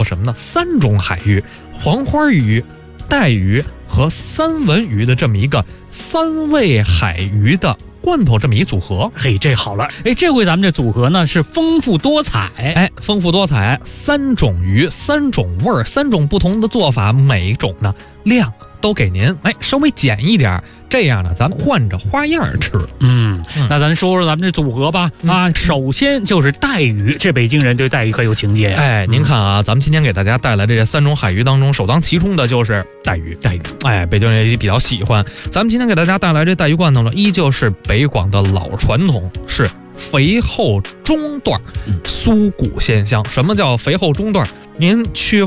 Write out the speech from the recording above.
什么呢？3种海鱼，黄花鱼、带鱼和三文鱼的这么一个3味海鱼的罐头这么一组合。 嘿，这好了，这回咱们这组合呢是丰富多彩， 丰富多彩，3种鱼，3种味儿，3种不同的做法，每种呢量都给您稍微减一点，这样呢咱换着花样吃。 那咱说说咱们这组合吧。首先就是带鱼，这北京人对带鱼可有情节呀。 您看啊，咱们今天给大家带来的这3种海鱼当中，首当其冲的就是带鱼。北京人也比较喜欢。咱们今天给大家带来这带鱼罐头呢，依旧是北广的老传统，是肥厚中段，酥骨鲜香。什么叫肥厚中段？您去